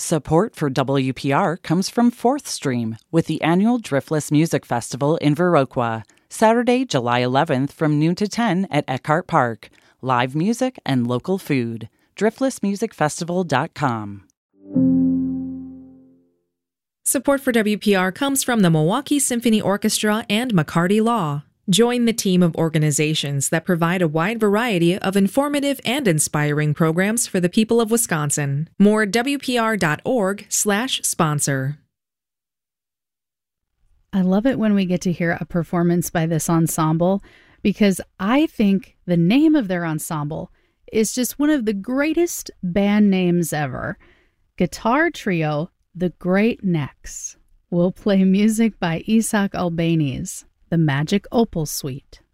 Support for WPR comes from Fourth Stream with the annual Driftless Music Festival in Viroqua, Saturday, July 11th from noon to 10 at Eckhart Park. Live music and local food. driftlessmusicfestival.com. Support for WPR comes from the Milwaukee Symphony Orchestra and McCarty Law. Join the team of organizations that provide a wide variety of informative and inspiring programs for the people of Wisconsin. More at wpr.org/sponsor. I love it when we get to hear a performance by this ensemble because I think the name of their ensemble is just one of the greatest band names ever. Guitar trio, The Great Necks. We'll play music by Isaac Albéniz, the Magic Opal Suite.